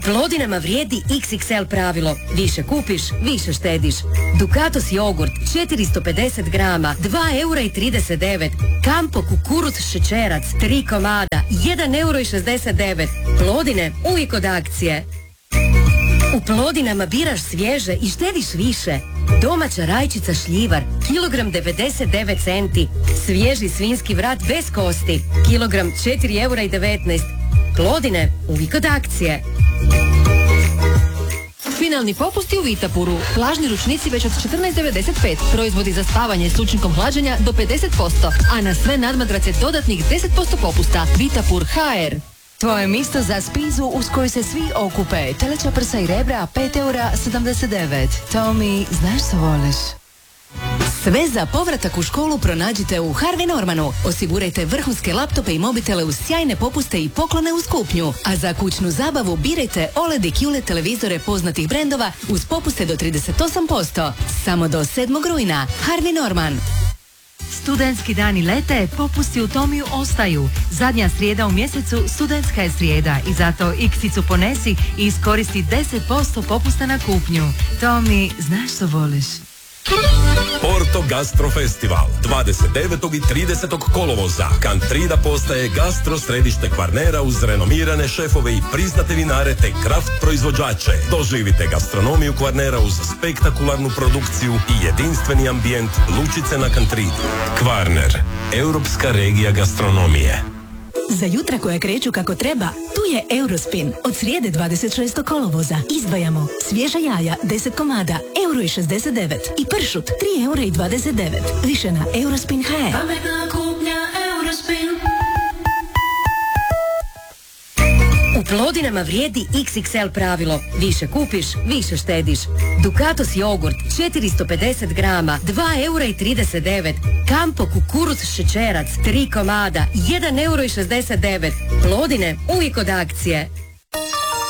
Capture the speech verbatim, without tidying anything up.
Plodinama vrijedi iks iks el pravilo. Više kupiš, više štediš. Dukatos jogurt četiristo pedeset grama, dva eura i trideset devet. Kampo kukuruz šećerac, tri komada, jedan euro i šezdeset devet. Plodine uvijek od akcije. U Plodinama biraš svježe i štediš više. Domaća rajčica šljivar, kilogram devedeset devet centi. Svježi svinjski vrat bez kosti, kilogram četiri eura i devetnaest. Plodine uvijek od akcije. Finalni popusti u Vitapuru. Plažni ručnici već od četrnaest devedeset pet. Proizvodi za spavanje s učinkom hlađenja do pedeset posto. A na sve nadmadrace dodatnih deset posto popusta. Vitapur ha er. Tvoje mjesto za spizu uz koju se svi okupe. Teleća prsa i rebra, pet eura sedamdeset devet. Tomi, znaš što voliš? Sve za povratak u školu pronađite u Harvey Normanu. Osigurajte vrhunske laptope i mobitele uz sjajne popuste i poklone uz kupnju. A za kućnu zabavu birajte O L E D i Q L E D televizore poznatih brendova uz popuste do trideset osam posto. Samo do sedmog rujna. Harvey Norman. Studentski dani lete, popusti u Tomiju ostaju. Zadnja srijeda u mjesecu studentska je srijeda i zato iksicu ponesi i iskoristi deset posto popusta na kupnju. Tomi, znaš što voliš? Porto Gastro Festival dvadeset devetog i tridesetog kolovoza. Kantrida postaje gastro središte Kvarnera uz renomirane šefove i priznate vinare te kraft proizvođače. Doživite gastronomiju Kvarnera uz spektakularnu produkciju i jedinstveni ambijent lučice na Kantridi. Kvarner, europska regija gastronomije. Za jutra koja kreću kako treba, tu je Eurospin. Od srijede dvadeset šestog kolovoza izdvajamo svježa jaja deset komada, euro i šezdeset devet i pršut tri eura i dvadeset devet. Više na Eurospin ha er. Pametna kupnja Eurospin. U Plodinama vrijedi iks iks el pravilo. Više kupiš, više štediš. Dukatos jogurt četiristo pedeset grama, dva eura i trideset devet. Kampo kukuruz šećerac, tri komada, jedan euro i šezdeset devet. Plodine uvijek od akcije.